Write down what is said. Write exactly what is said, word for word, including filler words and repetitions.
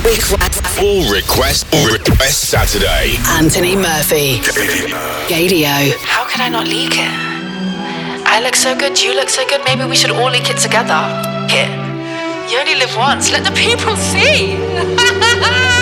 All request, all request Saturday. Anthony Murphy. Gadio. How could I not leak it? I look so good, you look so good, maybe we should all leak it together. Here. You only live once, let the people see.